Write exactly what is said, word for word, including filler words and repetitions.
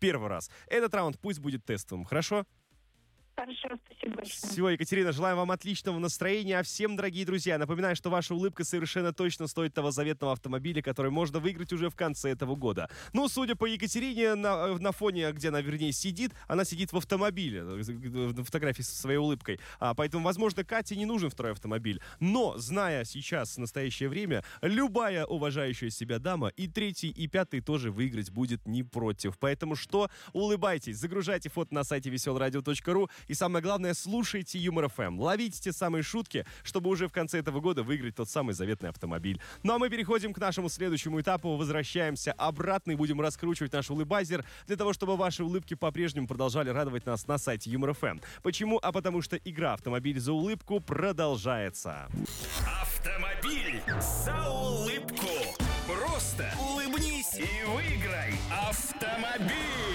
первый раз. Этот раунд пусть будет тестовым, хорошо? Хорошо, спасибо большое. Все, Екатерина, желаем вам отличного настроения. А всем, дорогие друзья, напоминаю, что ваша улыбка совершенно точно стоит того заветного автомобиля, который можно выиграть уже в конце этого года. Ну, судя по Екатерине, на, на фоне, где она, вернее, сидит, она сидит в автомобиле, на фотографии со своей улыбкой. А, поэтому, возможно, Кате не нужен второй автомобиль. Но, зная сейчас, в настоящее время, любая уважающая себя дама и третий, и пятый тоже выиграть будет не против. Поэтому что? Улыбайтесь, загружайте фото на сайте веселое радио точка ру. И самое главное, слушайте Юмор эф эм. Ловите те самые шутки, чтобы уже в конце этого года выиграть тот самый заветный автомобиль. Ну а мы переходим к нашему следующему этапу. Возвращаемся обратно и будем раскручивать наш улыбайзер для того, чтобы ваши улыбки по-прежнему продолжали радовать нас на сайте Юмор эф эм. Почему? А потому что игра «Автомобиль за улыбку» продолжается. Автомобиль за улыбку. Просто улыбнись и выиграй автомобиль.